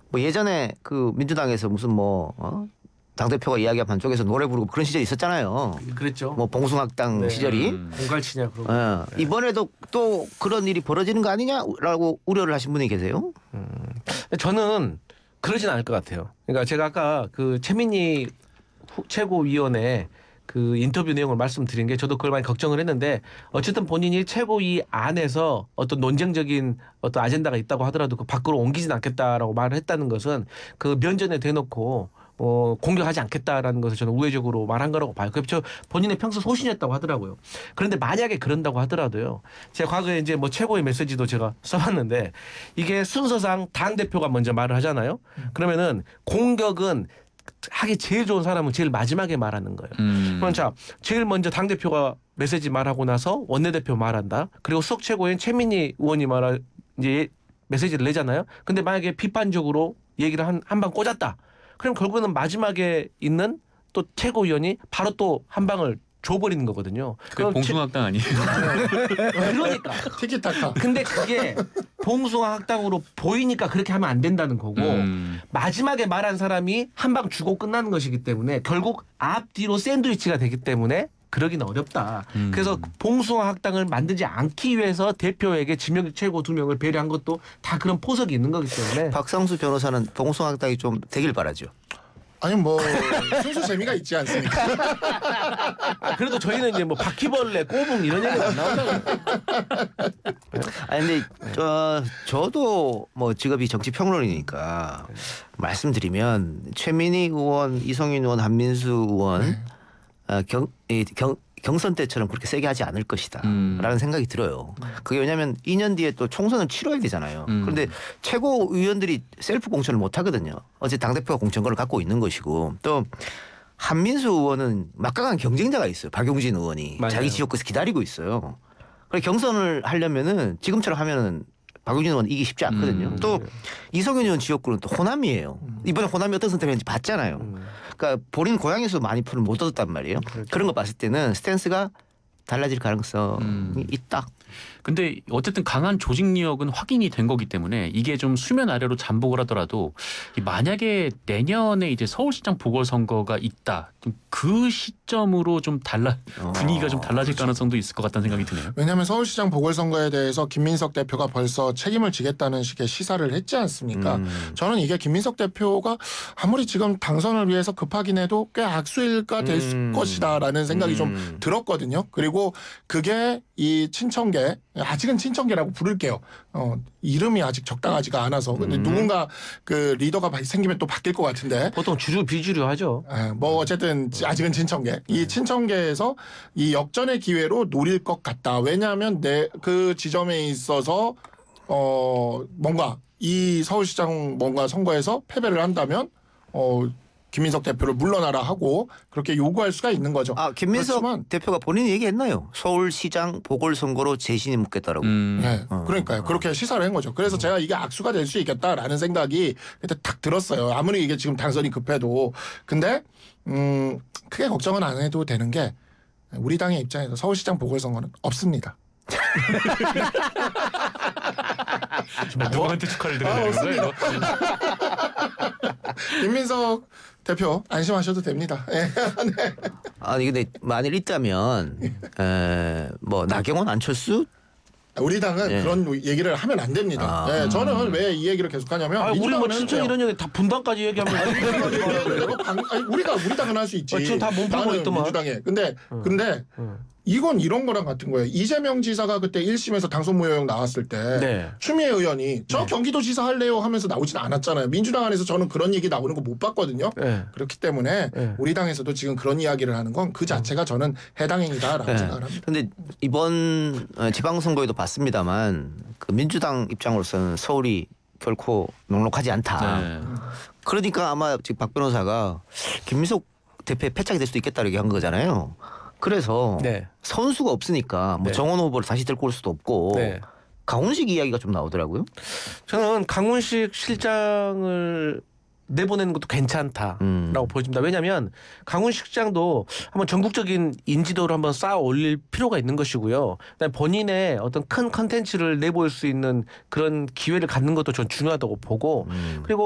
뭐 예전에 그 민주당에서 무슨 당대표가 이야기한 반쪽에서 노래 부르고 그런 시절이 있었잖아요. 그랬죠. 뭐 봉숭아학당 시절이. 공갈치냐 그러고. 이번에도 또 그런 일이 벌어지는 거 아니냐라고 우려를 하신 분이 계세요. 저는 그러진 않을 것 같아요. 그러니까 제가 아까 그 최민희 최고위원회 그 인터뷰 내용을 말씀드린 게 저도 그걸 많이 걱정을 했는데 어쨌든 본인이 최고위 안에서 어떤 논쟁적인 어떤 아젠다가 있다고 하더라도 그 밖으로 옮기진 않겠다라고 말을 했다는 것은 그 면전에 대놓고 공격하지 않겠다라는 것을 저는 우회적으로 말한 거라고 봐요. 그렇죠. 본인의 평소 소신이었다고 하더라고요. 그런데 만약에 그런다고 하더라도요. 제가 과거에 이제 뭐 최고의 메시지도 제가 써봤는데 이게 순서상 당 대표가 먼저 말을 하잖아요. 그러면은 공격은 하기 제일 좋은 사람은 제일 마지막에 말하는 거예요. 그럼 자, 제일 먼저 당 대표가 메시지 말하고 나서 원내대표 말한다. 그리고 수석 최고위원 최민희 의원이 이제 메시지를 내잖아요. 근데 만약에 비판적으로 얘기를 한 방 꽂았다. 그럼 결국은 마지막에 있는 또 최고위원이 바로 또 한 방을 줘버리는 거거든요. 그게 봉숭아학당 아니에요? 그러니까. 티키타카. 근데 그게 봉숭아학당으로 보이니까 그렇게 하면 안 된다는 거고 마지막에 말한 사람이 한 방 주고 끝나는 것이기 때문에 결국 앞뒤로 샌드위치가 되기 때문에 그러기는 어렵다. 그래서 봉숭아학당을 만들지 않기 위해서 대표에게 지명직 최고 2명을 배려한 것도 다 그런 포석이 있는 거기 때문에. 박상수 변호사는 봉숭아학당이 좀 되길 바라죠. 아니 뭐 순수 재미가 있지 않습니까? 그래도 저희는 이제 뭐 바퀴벌레, 꼬붕 이런 얘기가 안 나온다고. 아니 근데 저도 뭐 직업이 정치 평론이니까 말씀드리면 최민희 의원, 이성윤 의원, 한민수 의원 경선 때처럼 그렇게 세게 하지 않을 것이다 라는 생각이 들어요. 그게 왜냐하면 2년 뒤에 또 총선을 치러야 되잖아요. 그런데 최고위원들이 셀프 공천을 못 하거든요. 어제 당대표가 공천권을 갖고 있는 것이고 또 한민수 의원은 막강한 경쟁자가 있어요. 박용진 의원이. 맞아요. 자기 지역구에서 기다리고 있어요. 그래 경선을 하려면은 지금처럼 하면은 박용진 의원 이기기 쉽지 않거든요. 또 이성윤 의원 지역구는 또 호남이에요. 이번에 호남이 어떤 선택을 했는지 봤잖아요. 그러니까 본인 고향에서 많이 표를 못 얻었단 말이에요. 그렇죠. 그런 거 봤을 때는 스탠스가 달라질 가능성이 있다. 근데 어쨌든 강한 조직력은 확인이 된 거기 때문에 이게 좀 수면 아래로 잠복을 하더라도 만약에 내년에 이제 서울시장 보궐선거가 있다. 그 시점으로 좀 분위기가 좀 달라질 가능성도 있을 것 같다는 생각이 드네요. 왜냐하면 서울시장 보궐선거에 대해서 김민석 대표가 벌써 책임을 지겠다는 식의 시사를 했지 않습니까? 저는 이게 김민석 대표가 아무리 지금 당선을 위해서 급하긴 해도 꽤 악수일까 될 것이다라는 생각이 좀 들었거든요. 그리고 그게 이 친청계, 아직은 친청계라고 부를게요. 이름이 아직 적당하지가 않아서. 근데 누군가 그 리더가 생기면 또 바뀔 것 같은데. 보통 주류 비주류 하죠. 뭐 어쨌든 아직은 친청계. 이 친청계에서 이 역전의 기회로 노릴 것 같다. 왜냐하면 그 지점에 있어서 뭔가 이 서울시장 뭔가 선거에서 패배를 한다면 김민석 대표를 물러나라 하고 그렇게 요구할 수가 있는 거죠. 김민석 그렇지만, 대표가 본인이 얘기했나요? 서울시장 보궐선거로 재신이 묻겠다라고. 네, 그러니까요. 그렇게 시사를 한 거죠. 그래서 제가 이게 악수가 될 수 있겠다라는 생각이 그때 딱 들었어요. 아무리 이게 지금 당선이 급해도. 근데 크게 걱정은 안 해도 되는 게 우리 당의 입장에서 서울시장 보궐선거는 없습니다. 누구한테 축하를 드려야 되는 거예요? 김민석 대표 안심하셔도 됩니다. 네. 아니 근데 만일 있다면 뭐 나경원, 안철수 우리 당은 그런 얘기를 하면 안 됩니다. 네, 저는 왜 이 얘기를 계속하냐면 우리 뭐 친청 이런 얘기 다 분당까지 얘기하면 우리 당은 할 수 있지. 지금 다 몸 풀고 있더만. 민주당에. 근데 이건 이런 거랑 같은 거예요. 이재명 지사가 그때 1심에서 당선 무효형 나왔을 때 추미애 의원이 저 경기도지사 할래요 하면서 나오진 않았잖아요. 민주당 안에서 저는 그런 얘기 나오는 거 못 봤거든요. 그렇기 때문에 우리 당에서도 지금 그런 이야기를 하는 건 그 자체가 저는 해당 행위다라고 생각을 합니다. 근데 이번 지방선거에도 봤습니다만 그 민주당 입장으로서는 서울이 결코 녹록하지 않다. 그러니까 아마 지금 박 변호사가 김민석 대표의 패착이 될 수도 있겠다 이렇게 한 거잖아요. 그래서 선수가 없으니까 뭐 정원 후보를 다시 들고 올 수도 없고 강훈식 이야기가 좀 나오더라고요. 저는 강훈식 실장을 내보내는 것도 괜찮다라고 보여집니다. 왜냐하면 강훈식 실장도 한번 전국적인 인지도를 한번 쌓아 올릴 필요가 있는 것이고요. 그다음에 본인의 어떤 큰 컨텐츠를 내보일 수 있는 그런 기회를 갖는 것도 전 중요하다고 보고 그리고